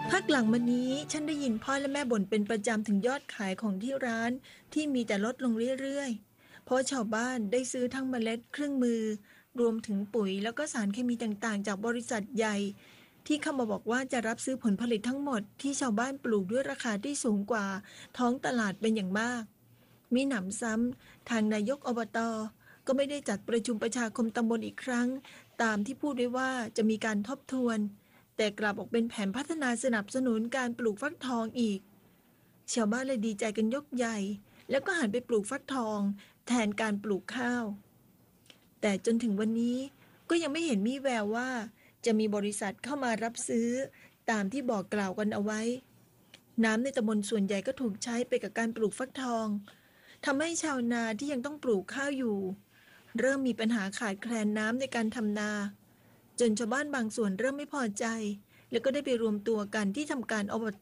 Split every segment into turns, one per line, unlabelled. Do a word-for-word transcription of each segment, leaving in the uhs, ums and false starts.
พักหลังมานี้ฉันได้ยินพ่อและแม่บ่นเป็นประจำถึงยอดขายของที่ร้านที่มีแต่ลดลงเรื่อยๆเพราะชาวบ้านได้ซื้อทั้งเมล็ดเครื่องมือรวมถึงปุ๋ยแล้วก็สารเคมีต่างๆจากบริษัทใหญ่ที่เข้ามาบอกว่าจะรับซื้อผลผลิตทั้งหมดที่ชาวบ้านปลูกด้วยราคาที่สูงกว่าท้องตลาดเป็นอย่างมากมีหนำซ้ำทางนายกอบตก็ไม่ได้จัดประชุมประชาคมตำบลอีกครั้งตามที่พูดไว้ว่าจะมีการทบทวนแต่กลับออกเป็นแผนพัฒนาสนับสนุนการปลูกฟักทองอีกชาวบ้านเลยดีใจกันยกใหญ่แล้วก็หันไปปลูกฟักทองแทนการปลูกข้าวแต่จนถึงวันนี้ก็ยังไม่เห็นมีแววว่าจะมีบริษัทเข้ามารับซื้อตามที่บอกกล่าวกันเอาไว้น้ำในตำบลส่วนใหญ่ก็ถูกใช้ไปกับการปลูกฟักทองทำให้ชาวนาที่ยังต้องปลูกข้าวอยู่เริ่มมีปัญหาขาดแคลนน้ำในการทำนาจนชาวบ้านบางส่วนเริ่มไม่พอใจแล้วก็ได้ไปรวมตัวกันที่ทำการอบต.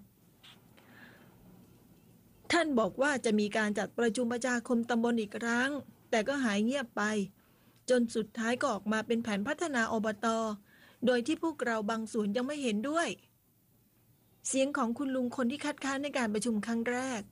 ท่านบอกว่าจะมีการจัดประชุมประชาคมตำบลอีกครั้งแต่ก็หายเงียบไปจนสุดท้ายก็ออกมาเป็นแผนพัฒนาอบต.โดยที่พวกเราบางส่วนยังไม่เห็นด้วยเสียงของคุณลุงคนที่คัดค้านในการประชุมครั้งแรก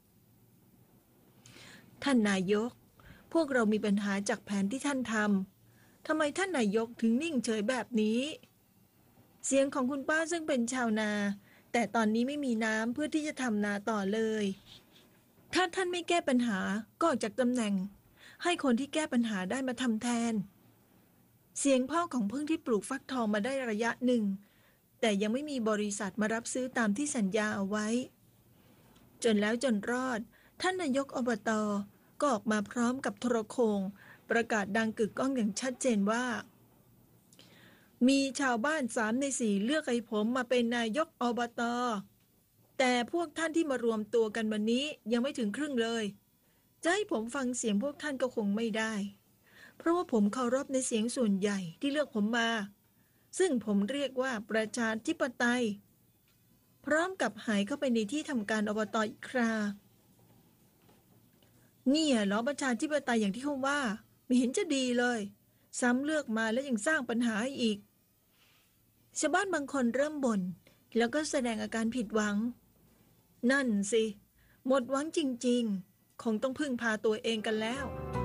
ท่านนายกพวกเรามีปัญหาจากแผนที่ท่านทำทำไมท่านนายกถึงนิ่งเฉยแบบนี้เสียงของคุณป้าซึ่งเป็นชาวนาแต่ตอนนี้ไม่มีน้ำเพื่อที่จะทำนาต่อเลยถ้าท่านไม่แก้ปัญหาก็ออกจากตำแหน่งให้คนที่แก้ปัญหาได้มาทำแทนเสียงพ่อของพึ่งที่ปลูกฟักทองมาได้ระยะหนึ่งแต่ยังไม่มีบริษัทมารับซื้อตามที่สัญญาเอาไว้จนแล้วจนรอดท่านนายกอบต.ก็ออกมาพร้อมกับโทรโข่งประกาศดังกึกก้องอย่างชัดเจนว่ามีชาวบ้านสามในสี่เลือกให้ผมมาเป็นนายกอบต.แต่พวกท่านที่มารวมตัวกันวันนี้ยังไม่ถึงครึ่งเลยจะให้ผมฟังเสียงพวกท่านก็คงไม่ได้เพราะว่าผมเคารพในเสียงส่วนใหญ่ที่เลือกผมมาซึ่งผมเรียกว่าประชาธิปไตยพร้อมกับหายเข้าไปในที่ทำการอบต.อีกคราเนี่ยเหรอประชาธิปไตยอย่างที่เขาว่าไม่เห็นจะดีเลยซ้ำเลือกมาแล้วยังสร้างปัญหาอีกชาวบ้านบางคนเริ่มบ่นแล้วก็แสดงอาการผิดหวังนั่นสิหมดหวังจริงๆคงต้องพึ่งพาตัวเองกันแล้ว